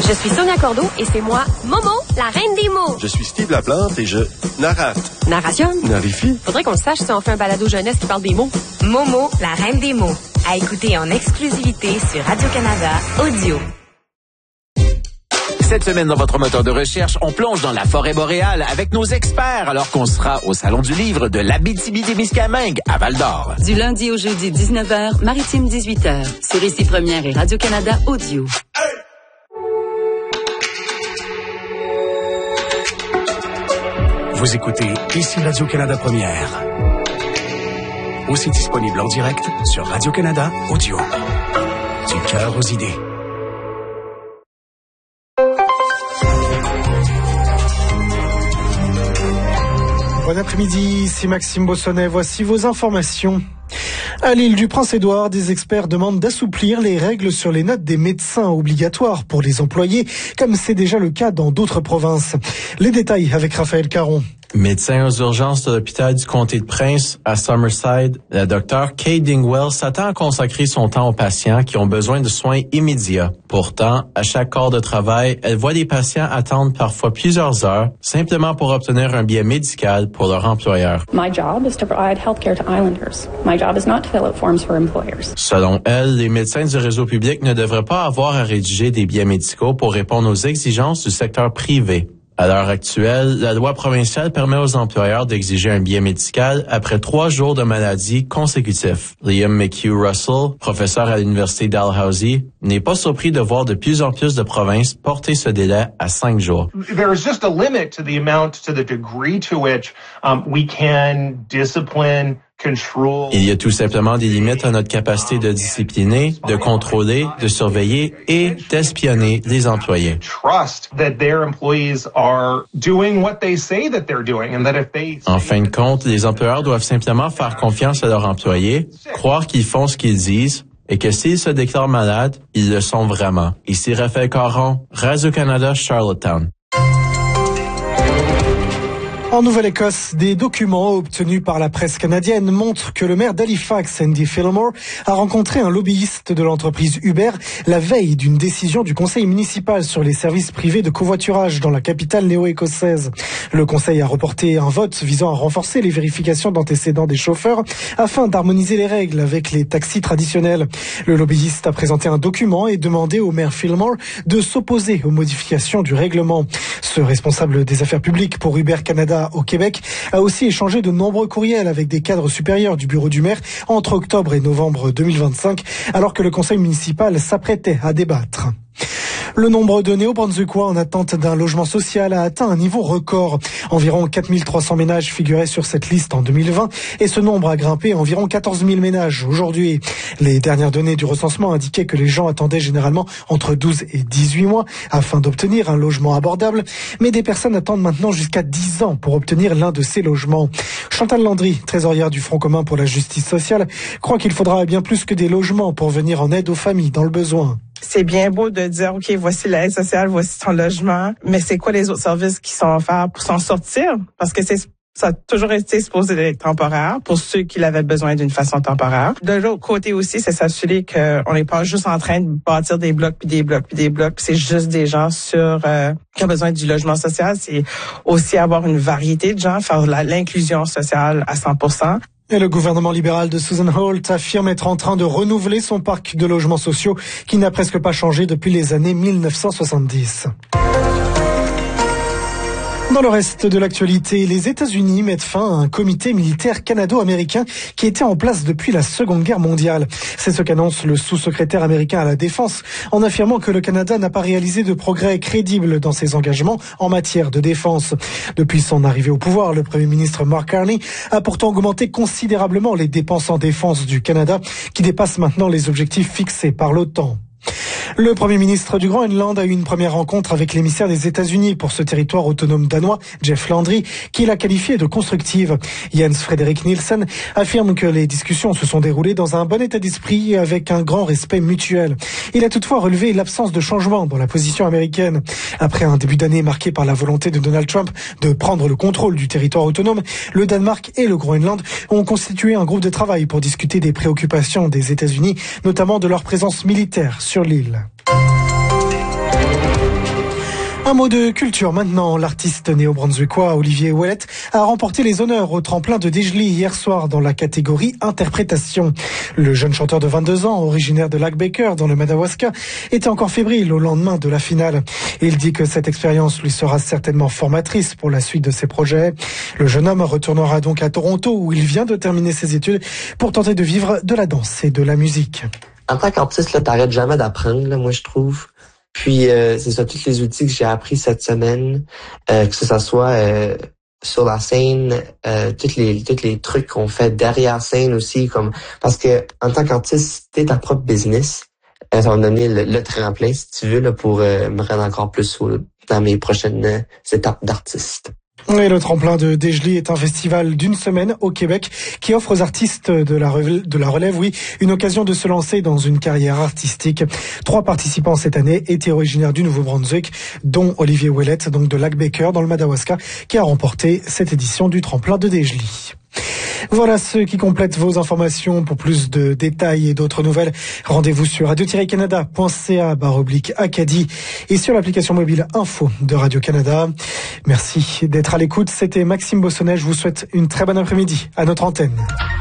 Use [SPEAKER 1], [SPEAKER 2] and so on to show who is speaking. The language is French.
[SPEAKER 1] Je suis Sonia Cordeau et c'est moi, Momo, la reine des mots.
[SPEAKER 2] Je suis Steve Laplante et je narrate.
[SPEAKER 1] Narration.
[SPEAKER 2] Narifie.
[SPEAKER 1] Faudrait qu'on le sache si on fait un balado jeunesse qui parle des mots.
[SPEAKER 3] Momo, la reine des mots. À écouter en exclusivité sur Radio-Canada Audio.
[SPEAKER 4] Cette semaine, dans votre moteur de recherche, on plonge dans la forêt boréale avec nos experts alors qu'on sera au Salon du livre de l'Abitibi-Témiscamingue à Val-d'Or.
[SPEAKER 5] Du lundi au jeudi, 19h, Maritime 18h, sur Ici Première et Radio-Canada Audio.
[SPEAKER 6] Vous écoutez Ici Radio-Canada Première. Aussi disponible en direct sur Radio-Canada Audio. Du cœur aux idées.
[SPEAKER 7] Bon après-midi, ici Maxime Bossonnet. Voici vos informations. À l'île du Prince-Édouard, des experts demandent d'assouplir les règles sur les notes des médecins obligatoires pour les employés, comme c'est déjà le cas dans d'autres provinces. Les détails avec Raphaël Caron.
[SPEAKER 8] Médecin aux urgences de l'hôpital du comté de Prince à Summerside, la docteure Kay Dingwell s'attend à consacrer son temps aux patients qui ont besoin de soins immédiats. Pourtant, à chaque corps de travail, elle voit des patients attendre parfois plusieurs heures simplement pour obtenir un billet médical pour leur employeur.
[SPEAKER 9] My job is to provide healthcare to islanders. My job is not to fill out forms for employers.
[SPEAKER 8] Selon elle, les médecins du réseau public ne devraient pas avoir à rédiger des billets médicaux pour répondre aux exigences du secteur privé. À l'heure actuelle, la loi provinciale permet aux employeurs d'exiger un billet médical après 3 jours de maladie consécutifs. Liam McHugh-Russell, professeur à l'université Dalhousie, n'est pas surpris de voir de plus en plus de provinces porter ce délai à 5 jours.
[SPEAKER 10] There is just a limit to the amount, to the degree to which we can discipline.
[SPEAKER 8] Il y a tout simplement des limites à notre capacité de discipliner, de contrôler, de surveiller et d'espionner les employés. En fin de compte, les employeurs doivent simplement faire confiance à leurs employés, croire qu'ils font ce qu'ils disent et que s'ils se déclarent malades, ils le sont vraiment. Ici Raphaël Caron, Radio-Canada, Charlottetown.
[SPEAKER 7] En Nouvelle-Écosse, des documents obtenus par la presse canadienne montrent que le maire d'Halifax, Andy Fillmore, a rencontré un lobbyiste de l'entreprise Uber la veille d'une décision du conseil municipal sur les services privés de covoiturage dans la capitale néo-écossaise. Le conseil a reporté un vote visant à renforcer les vérifications d'antécédents des chauffeurs afin d'harmoniser les règles avec les taxis traditionnels. Le lobbyiste a présenté un document et demandé au maire Fillmore de s'opposer aux modifications du règlement. Ce responsable des affaires publiques pour Uber Canada au Québec a aussi échangé de nombreux courriels avec des cadres supérieurs du bureau du maire entre octobre et novembre 2025, alors que le conseil municipal s'apprêtait à débattre. Le nombre de Néo-Brunswickois en attente d'un logement social a atteint un niveau record. Environ 4300 ménages figuraient sur cette liste en 2020 et ce nombre a grimpé à environ 14 000 ménages aujourd'hui. Les dernières données du recensement indiquaient que les gens attendaient généralement entre 12 et 18 mois afin d'obtenir un logement abordable, mais des personnes attendent maintenant jusqu'à 10 ans pour obtenir l'un de ces logements. Chantal Landry, trésorière du Front commun pour la justice sociale, croit qu'il faudra bien plus que des logements pour venir en aide aux familles dans le besoin.
[SPEAKER 11] C'est bien beau de dire, OK, voici l'aide sociale, voici ton logement, mais c'est quoi les autres services qui sont offerts pour s'en sortir? Parce que ça a toujours été supposé être temporaire pour ceux qui l'avaient besoin d'une façon temporaire. De l'autre côté aussi, c'est s'assurer qu'on n'est pas juste en train de bâtir des blocs, puis des blocs, puis des blocs, puis c'est juste des gens qui ont besoin du logement social. C'est aussi avoir une variété de gens, faire l'inclusion sociale à 100%.
[SPEAKER 7] Et le gouvernement libéral de Susan Holt affirme être en train de renouveler son parc de logements sociaux qui n'a presque pas changé depuis les années 1970. Dans le reste de l'actualité, les États-Unis mettent fin à un comité militaire canado-américain qui était en place depuis la Seconde Guerre mondiale. C'est ce qu'annonce le sous-secrétaire américain à la Défense en affirmant que le Canada n'a pas réalisé de progrès crédibles dans ses engagements en matière de défense. Depuis son arrivée au pouvoir, le Premier ministre Mark Carney a pourtant augmenté considérablement les dépenses en défense du Canada qui dépassent maintenant les objectifs fixés par l'OTAN. Le Premier ministre du Groenland a eu une première rencontre avec l'émissaire des États-Unis pour ce territoire autonome danois, Jeff Landry, qui l'a qualifié de constructive. Jens Frederik Nielsen affirme que les discussions se sont déroulées dans un bon état d'esprit et avec un grand respect mutuel. Il a toutefois relevé l'absence de changement dans la position américaine. Après un début d'année marqué par la volonté de Donald Trump de prendre le contrôle du territoire autonome, le Danemark et le Groenland ont constitué un groupe de travail pour discuter des préoccupations des États-Unis, notamment de leur présence militaire sur l'île. Un mot de culture maintenant. L'artiste néo-brunswickois Olivier Ouellet a remporté les honneurs au tremplin de Dégelis hier soir dans la catégorie interprétation. Le jeune chanteur de 22 ans, originaire de Lac Baker dans le Madawaska, était encore fébrile au lendemain de la finale. Il dit que cette expérience lui sera certainement formatrice pour la suite de ses projets. Le jeune homme retournera donc à Toronto où il vient de terminer ses études pour tenter de vivre de la danse et de la musique.
[SPEAKER 12] En tant qu'artiste, là, t'arrêtes jamais d'apprendre, là, moi je trouve. Puis c'est ça, tous les outils que j'ai appris cette semaine, que ce soit sur la scène, tous les trucs qu'on fait derrière scène aussi, comme parce que en tant qu'artiste, t'es ta propre business. Ça va me donner le tremplin, si tu veux, là, pour me rendre encore plus dans mes prochaines étapes d'artiste.
[SPEAKER 7] Et le tremplin de Dégelis est un festival d'une semaine au Québec qui offre aux artistes de la relève, une occasion de se lancer dans une carrière artistique. 3 participants cette année étaient originaires du Nouveau-Brunswick, dont Olivier Ouellet, donc de Lac Baker dans le Madawaska, qui a remporté cette édition du tremplin de Dégelis. Voilà ce qui complète vos informations. Pour plus de détails et d'autres nouvelles, rendez-vous sur radio-canada.ca/Acadie et sur l'application mobile Info de Radio-Canada. Merci d'être à l'écoute. C'était Maxime Bossonnet. Je vous souhaite une très bonne après-midi à notre antenne.